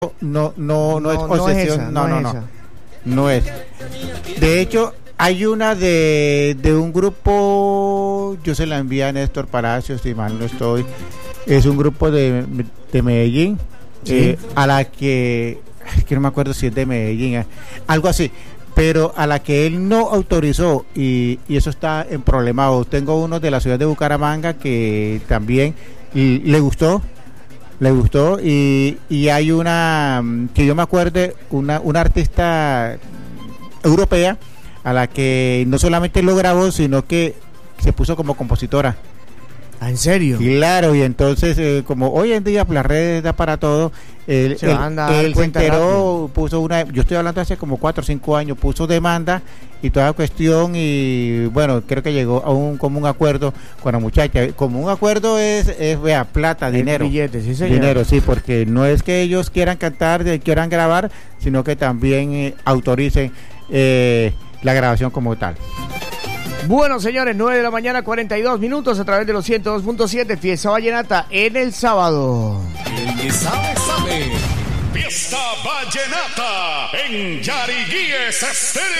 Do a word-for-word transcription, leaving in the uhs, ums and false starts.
no, no, no, No, es no posesión, es esa, no, no no, es no, esa. no es. De hecho, hay una de, de un grupo, yo se la envié a Néstor Palacios, si mal no estoy, es un grupo de, de Medellín, Sí. eh, a la que, es que no me acuerdo si es de Medellín, eh, algo así, pero a la que él no autorizó y, y eso está en problemado. Tengo uno de la ciudad de Bucaramanga que también y, le gustó, le gustó y, y hay una mm, que yo me acuerde, una, una artista europea a la que no solamente lo grabó, sino que se puso como compositora. Ah, ¿en serio? Claro, y entonces, eh, como hoy en día pues, las redes da para todo, él, Se él, van a dar él se cuenta enteró, rápido. puso una, yo estoy hablando hace como cuatro o cinco años, puso demanda y toda cuestión y bueno, creo que llegó a un común acuerdo con la muchacha. Común acuerdo es, es vea, plata, El dinero. billete, sí, señor. Dinero, sí, porque no es que ellos quieran cantar, eh, quieran grabar, sino que también eh, autoricen eh, la grabación como tal. Bueno, señores, nueve de la mañana, cuarenta y dos minutos a través de los ciento dos punto siete. Fiesta Vallenata en el sábado. El que sabe, sabe. Fiesta Vallenata en Yariguíes Estéreo.